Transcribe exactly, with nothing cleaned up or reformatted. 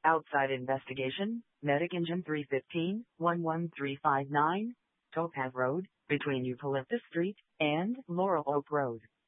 Outside investigation, Medic Engine three fifteen, one one three five nine, Topaz Road, between Eucalyptus Street and Laurel Oak Road.